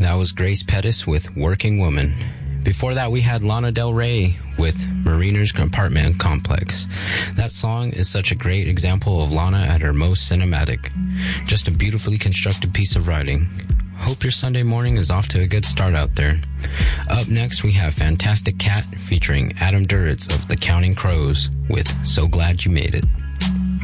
That was Grace Pettis with Working Woman. Before that, we had Lana Del Rey with Mariner's Apartment Complex. That song is such a great example of Lana at her most cinematic. Just a beautifully constructed piece of writing. Hope your Sunday morning is off to a good start out there. Up next, we have Fantastic Cat featuring Adam Duritz of the Counting Crows with So Glad You Made It.